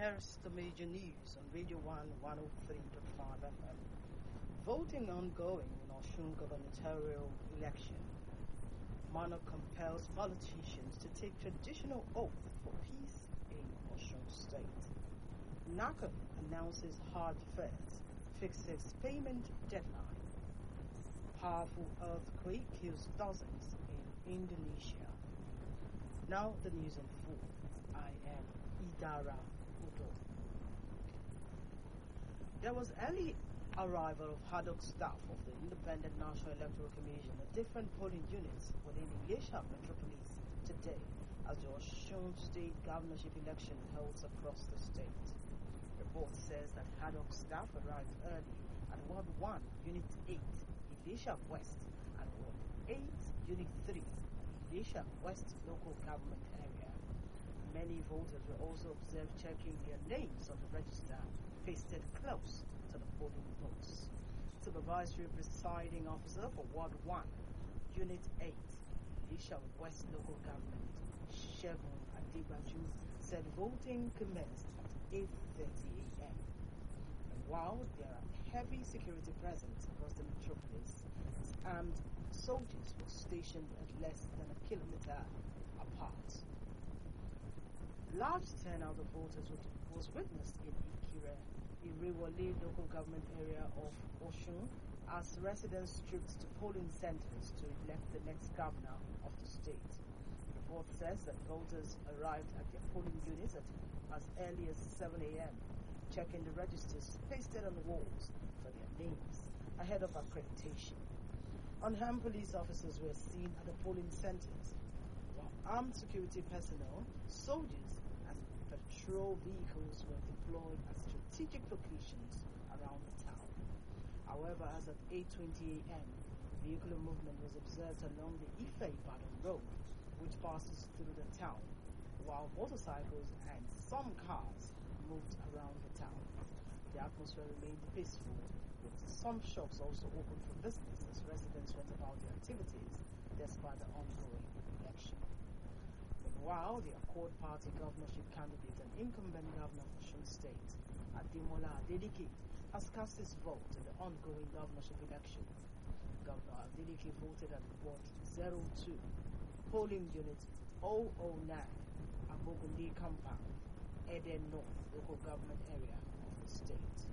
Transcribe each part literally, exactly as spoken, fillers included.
Here's the major news on Radio one one oh three point five F M. Voting ongoing in Osun gubernatorial election. Monarch compels politicians to take traditional oath for peace in Osun State. NACON announces hard fares, fixes payment deadline. Powerful earthquake kills dozens in Indonesia. Now the news in full. I am Idara Udo. There was early arrival of ad hoc staff of the Independent National Electoral Commission at different polling units within Ilesha Metropolis today as the Osun State governorship election held across the state. Report says that ad hoc staff arrived early at Ward one, Unit eight, Ilesha West, and Ward eight, Unit three, Ilesha West local government area. Many voters were also observed checking their names on the register pasted close to the polling booths. Supervisory presiding officer for Ward one, Unit eight, Ilesha West local government, Shegun Adibaju, said voting commenced at eight thirty a.m. And while there are heavy security presence across the metropolis, armed soldiers were stationed at less than a kilometer apart. Large turnout of voters was witnessed in Ikire, Irewole local government area of Osun, as residents trooped to polling centers to elect the next governor of the state. The report says that voters arrived at their polling units at as early as seven a.m., checking the registers pasted on the walls for their names ahead of accreditation. Unarmed police officers were seen at the polling centers, while armed security personnel, soldiers, and patrol vehicles were deployed at strategic locations around the town. However, as at eight twenty a.m., vehicular movement was observed along the Ife-Ibadan road, which passes through the town, while motorcycles and some cars moved around the town. The atmosphere remained peaceful, with some shops also open for business as residents went about their activities despite the ongoing election. Meanwhile, the Accord Party governorship candidate and incumbent governor of Osun State, Ademola Adeleke, has cast his vote in the ongoing governorship election. Governor Adeleke voted at Ward zero two, polling unit zero zero nine, Abogunde Compound, Eden North local government area of the state.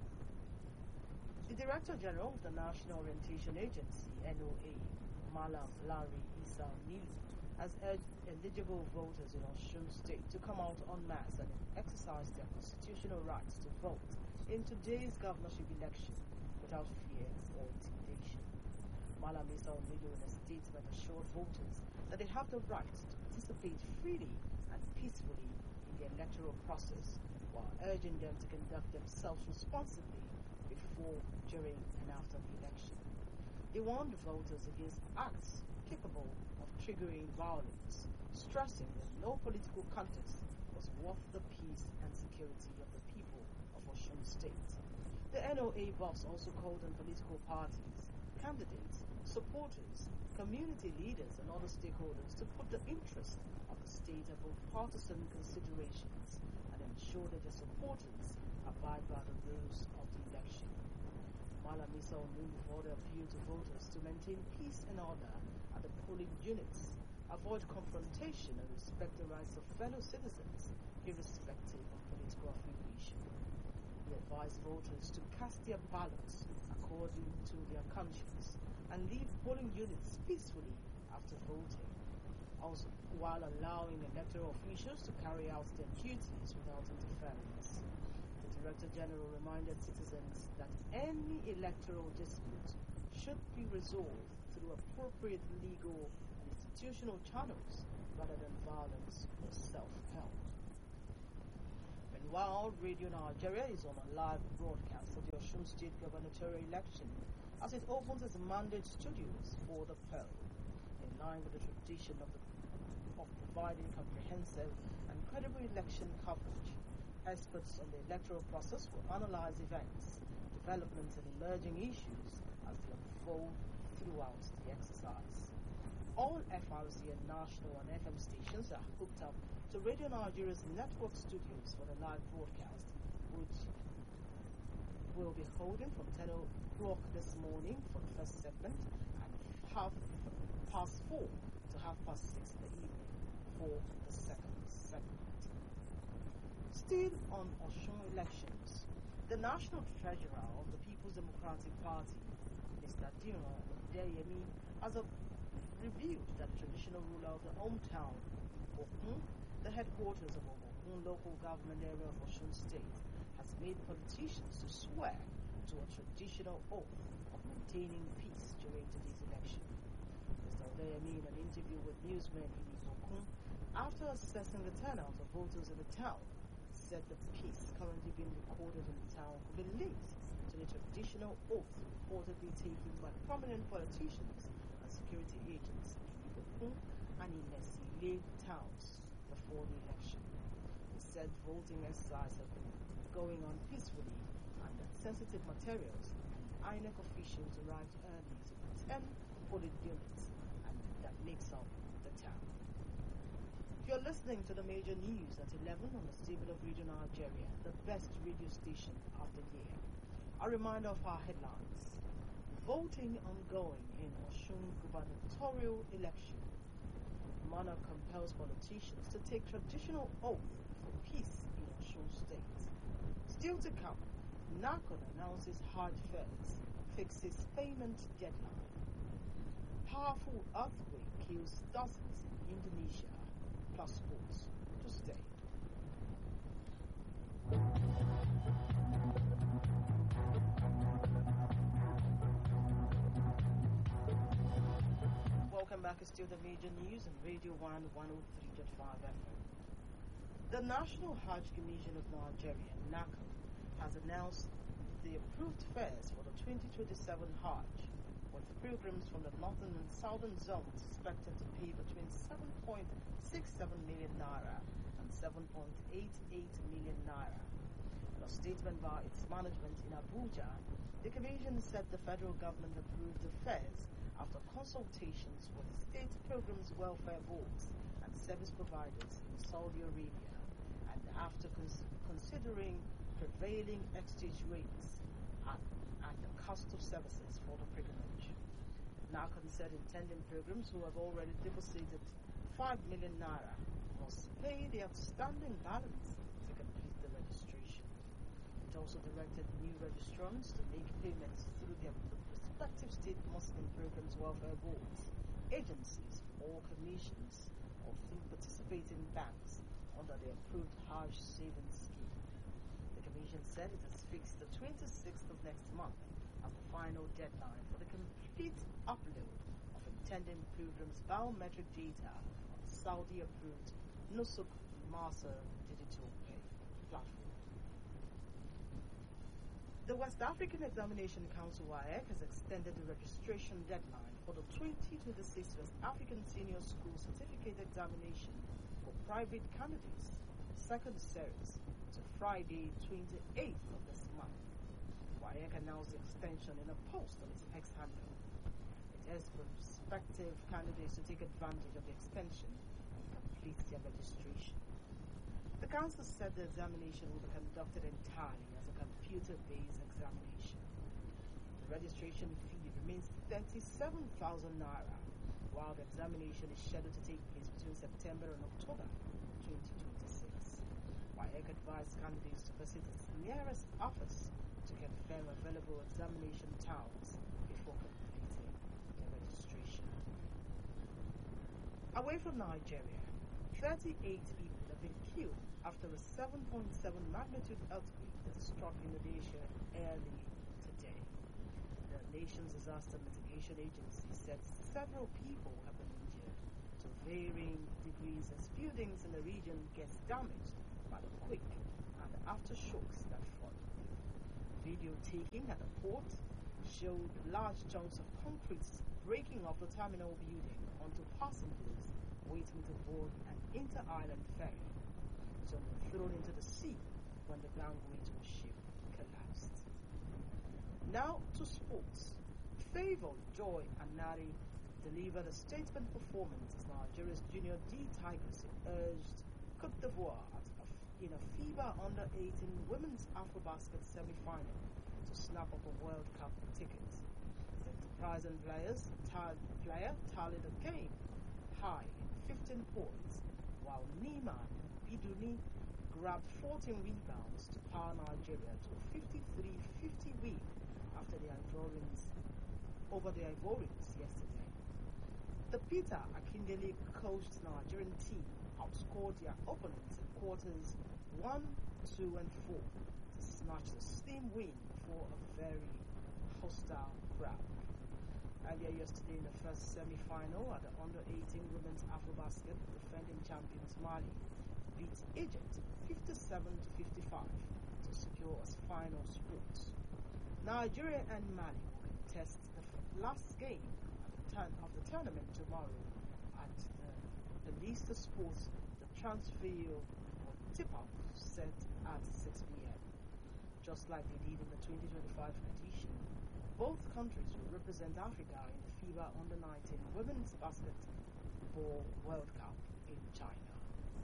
The Director General of the National Orientation Agency, N O A, Malam Larry Issa Nilu, has urged eligible voters in Osun State to come out en masse and exercise their constitutional rights to vote in today's governorship election without fear or intimidation. Malam Issa Nilu, in a statement, assured voters that they have the right to participate freely and peacefully in the electoral process, while urging them to conduct themselves responsibly before, during, and after the election. They warned voters against acts capable of triggering violence, stressing that no political contest was worth the peace and security of the people of Osun State. The N O A boss also called on political parties, candidates, supporters, community leaders, and other stakeholders to put the interest of the state above partisan considerations and ensure that their supporters abide by the rules of the election. Malam Issa Nilu further appealed to voters to maintain peace and order at the polling units, avoid confrontation, and respect the rights of fellow citizens, irrespective of political affiliation. He advised voters to cast their ballots according to their conscience and leave polling units peacefully after voting, also while allowing electoral officials to carry out their duties without interference. The Director General reminded citizens that any electoral dispute should be resolved through appropriate legal and institutional channels rather than violence or self-help. Meanwhile, Radio Nigeria is on a live broadcast of the Osun State gubernatorial election as it opens its mandate studios for the poll. In line with the tradition of, the, of providing comprehensive and credible election coverage, experts on the electoral process will analyze events, developments, and emerging issues as they unfold throughout the exercise. All F R C and national and F M stations are hooked up to Radio Nigeria's network studios for the live broadcast, which will be holding from ten o'clock this morning for the first segment and half past four to half past six in the evening for the second segment. Still on Osun elections, the National Treasurer of the People's Democratic Party, Mister Dino Deyemi, has a revealed that the traditional ruler of the hometown, Okun, the headquarters of Okun local government area of Osun State, has made politicians to swear to a traditional oath of maintaining peace during today's election. Mister Odeyemi, in an interview with newsmen in Okun, after assessing the turnout of voters in the town, said the peace currently being recorded in the town could be linked to the traditional oath reportedly taken by prominent politicians and security agents in Okun and in Nesile towns before the election. He said voting exercise had been going on peacefully and that sensitive materials and I N E C officials arrived early to the ten polling units and that makes up the town. You're listening to the major news at eleven on the Stable of Radio Nigeria, the best radio station of the year. A reminder of our headlines. Voting ongoing in Osun gubernatorial election. Monarch compels politicians to take traditional oath for peace in Osun State. Still to come, NACON announces hard fares, fixes payment deadline. Powerful earthquake kills dozens in Indonesia. Plus sports to stay. Welcome back. It's still the major news on Radio one one oh three point five F M. The National Hajj Commission of Nigeria, NACON, has announced the approved fares for the twenty twenty-seven Hajj, with pilgrims from the northern and southern zones expected to pay between seven point six seven million naira and seven point eight eight million naira. In a statement by its management in Abuja, the commission said the federal government approved the fares after consultations with state pilgrims welfare boards and service providers in Saudi Arabia, and after cons- considering prevailing exchange rates and, and the cost of services for the pilgrimage. NACON said intending pilgrims who have already deposited five million naira must pay the outstanding balance to complete the registration. It also directed new registrants to make payments through their respective state Muslim programs welfare boards, agencies, or commissions, or through participating banks under the approved Hajj savings scheme. The commission said it has fixed the twenty-sixth of next month as the final deadline for the complete upload of intending pilgrims' biometric data on Saudi-approved Nusuk Master Digital Pay platform. The West African Examination Council W A E C has extended the registration deadline for the twenty twenty-six West African Senior School Certificate Examination for private candidates, second series, to Friday, twenty-eighth of this month. W A E C announced the extension in a post on its X handle. It urged prospective candidates to take advantage of the extension and complete their registration. The council said the examination will be conducted entirely as a computer-based examination. The registration fee remains thirty-seven thousand naira, while the examination is scheduled to take place between September and October twenty twenty-six. W A E C advised candidates to visit its nearest office to confirm available examination towns before completing the registration. Away from Nigeria, thirty-eight people have been killed after a seven point seven magnitude earthquake that struck Indonesia early today. The nation's disaster mitigation agency said several people have been injured to varying degrees as buildings in the region gets damaged by the quake and the aftershocks that followed. Video taken at the port showed large chunks of concrete breaking off the terminal building onto passengers waiting to board an inter-island ferry. Some were thrown into the sea when the gangway to the ship collapsed. Now to sports. Favour Joy and Nari delivered a statement performance as Nigeria's Junior D Tigers urged Cote d'Ivoire at a, in a FIBA under eighteen women's AfroBasket semi-final to snap up a World Cup ticket. The enterprising players, tar- player tallied a game high fifteen points, while Neiman Biduni grabbed fourteen rebounds to power Nigeria to a fifty-three fifty win after the Ivorians over the Ivorians yesterday. The Peter Akindele coached Nigerian team outscored their opponents in quarters one, two, and four to snatch the steam win before a very hostile crowd. Earlier yesterday in the first semi-final at the under eighteen women's AfroBasket, defending champions Mali beat Egypt fifty-seven to fifty-five to secure a final spot. Nigeria and Mali will contest the last game at the turn of the tournament tomorrow at the Leicester Sports, the Transvaal or tip-off set at six p.m. Just like they did in the twenty twenty-five edition, both countries will represent Africa in the FIBA under nineteen Women's Basketball World Cup in China.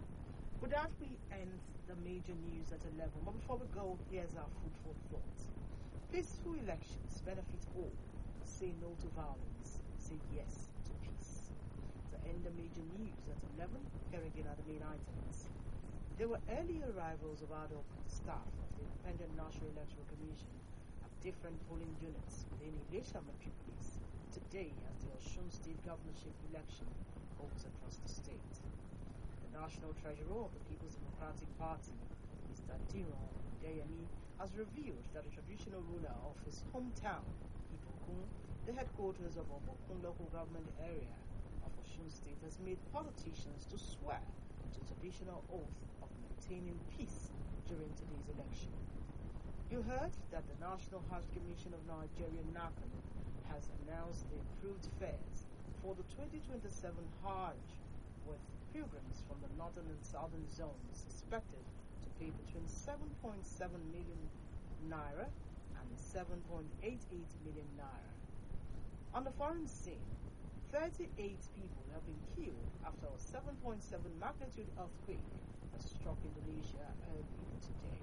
With that, we end the major news at eleven. But before we go, here's our food for thought. Peaceful elections benefit all. Say no to violence. Say yes to peace. To end the major news at eleven, here again are the main items. There were early arrivals of adult staff of the Independent National Electoral Commission at different polling units within Ilesha Metropolis today as the Osun State governorship election holds across the state. The National Treasurer of the People's Democratic Party, Mister Diron Deyemi, has revealed that the traditional ruler of his hometown, Ibokun, the headquarters of Obokun local government area of Osun State, has made politicians to swear to traditional oath of maintaining peace during today's election. You heard that the National Hajj Commission of Nigeria, NACON, has announced the improved fares for the twenty twenty-seven Hajj, with pilgrims from the northern and southern zones expected to pay between seven point seven million naira and seven point eight eight million naira. On the foreign scene, thirty-eight people have been killed after a seven point seven magnitude earthquake that struck Indonesia earlier today.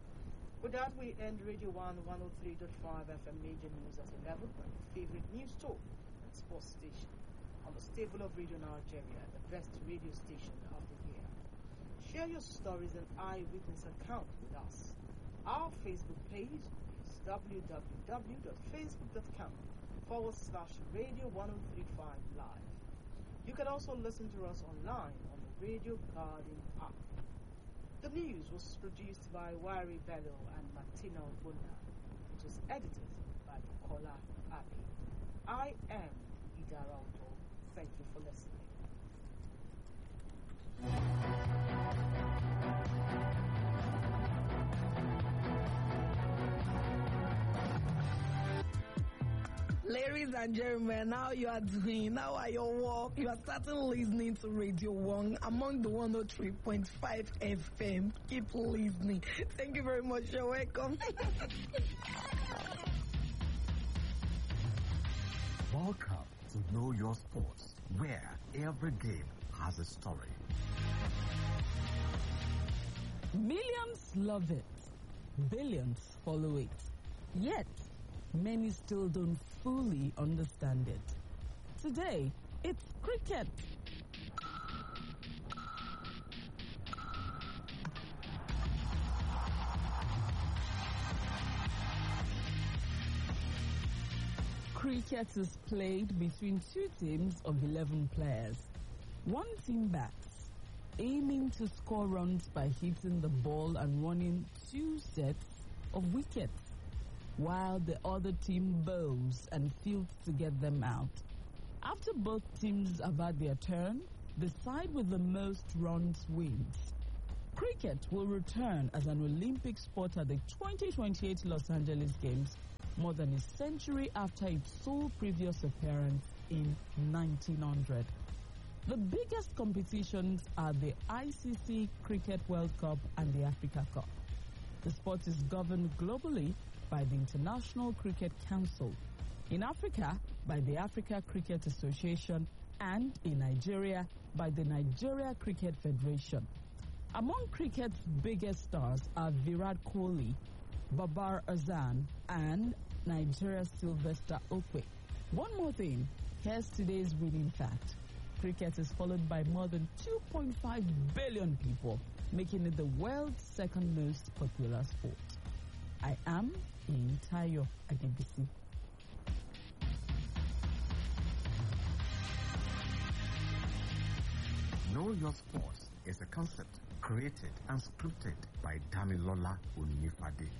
With that, we end Radio one one oh three point five F M Major News at eleven on your favorite news talk and sports station on the stable of Radio Nigeria, the best radio station of the year. Share your stories and eyewitness account with us. Our Facebook page is www.facebook.com forward slash Radio one oh three point five Live. You can also listen to us online on the Radio Garden app. The news was produced by Wari Bello and Martina Obuna. It was edited by Bukola Abi. I am Idara Odo. Thank you for listening. Ladies and gentlemen, how you are doing? How are your work? You are starting listening to Radio One among the one oh three point five F M. Keep listening. Thank you very much. You're welcome. Welcome to Know Your Sports, where every game has a story. Millions love it. Billions follow it. Yet, many still don't fully understand it. Today, it's cricket. Cricket is played between two teams of eleven players. One team bats, aiming to score runs by hitting the ball and running two sets of wickets, while the other team bows and fields to get them out. After both teams have had their turn, the side with the most runs wins. Cricket will return as an Olympic sport at the twenty twenty-eight Los Angeles Games, more than a century after its sole previous appearance in nineteen hundred. The biggest competitions are the I C C Cricket World Cup and the Africa Cup. The sport is governed globally by the International Cricket Council, in Africa by the Africa Cricket Association, and in Nigeria by the Nigeria Cricket Federation. Among cricket's biggest stars are Virat Kohli, Babar Azam, and Nigeria's Sylvester Okwe. One more thing, here's today's winning fact. Cricket is followed by more than two point five billion people, making it the world's second most popular sport. I am Tayo Adebisi. Know Your Sports is a concept created and scripted by Damilola Onifade.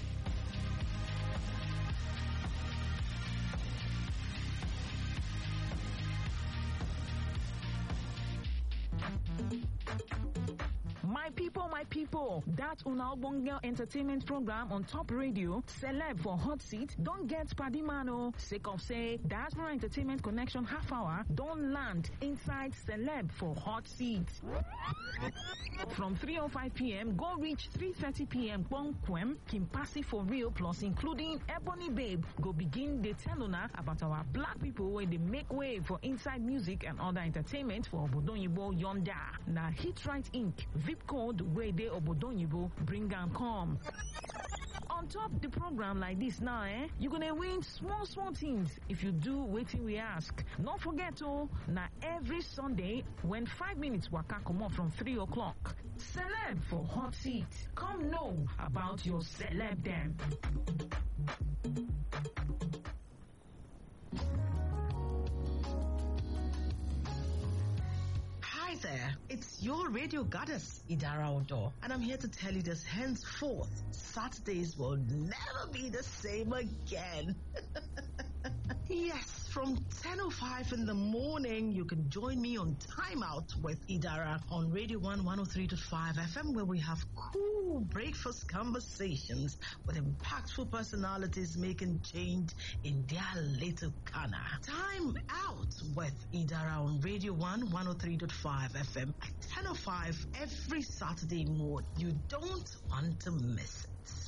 My people, my people, that Una Ogbonge entertainment program on Top Radio, Celeb for Hot Seat, don't get Padimano. Sake of say, Diaspora Entertainment Connection half hour, don't land inside Celeb for Hot Seat. From three oh five p.m., go reach three thirty p.m. Bonquem, Kimpasi for real, plus including Ebony Babe, go begin the tell una about our black people where they make way for inside music and other entertainment for Obodonyibo Yonda. Now Hit Right Incorporated, V I P code where they Obodonyibo bring and come. On top the program like this now, eh, you're gonna win small, small things if you do waiting we ask. Don't forget, oh, now every Sunday when five minutes waka come up from three o'clock. Celeb for Hot Seat. Come know about your celeb them. Hi there, it's your radio goddess, Idara Odo, and I'm here to tell you this henceforth, Saturdays will never be the same again. Yes, from ten oh five in the morning, you can join me on Time Out with Idara on Radio one one oh three point five F M, where we have cool breakfast conversations with impactful personalities making change in their little corner. Time Out with Idara on Radio one one oh three point five F M at ten oh five every Saturday morning. You don't want to miss it.